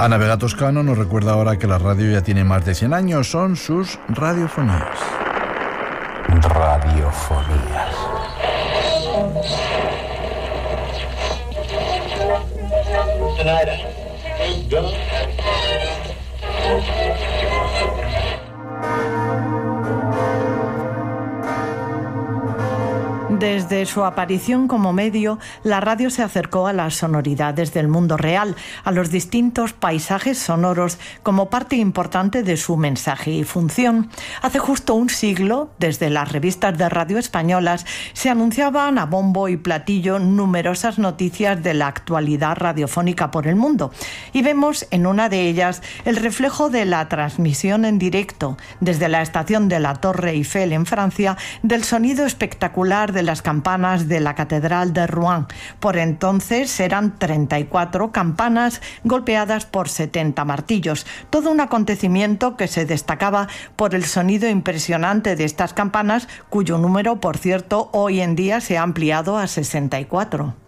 Ana Vega Toscano nos recuerda ahora que la radio ya tiene más de 100 años, son sus radiofonías. Radiofonías. Desde su aparición como medio, la radio se acercó a las sonoridades del mundo real, a los distintos paisajes sonoros como parte importante de su mensaje y función. Hace justo un siglo, desde las revistas de radio españolas, se anunciaban a bombo y platillo numerosas noticias de la actualidad radiofónica por el mundo. Y vemos en una de ellas el reflejo de la transmisión en directo, desde la estación de la Torre Eiffel en Francia, del sonido espectacular de las campanas de la Catedral de Rouen. Por entonces eran 34 campanas golpeadas por 70 martillos. Todo un acontecimiento que se destacaba por el sonido impresionante de estas campanas, cuyo número, por cierto, hoy en día se ha ampliado a 64.